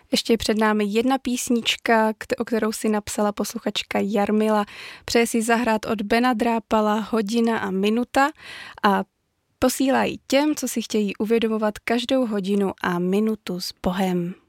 Ještě je před námi jedna písnička, o kterou si napsala posluchačka Jarmila. Přeje si zahrát od Bena Drápala Hodina a minuta a posílají těm, co si chtějí uvědomovat každou hodinu a minutu s Bohem.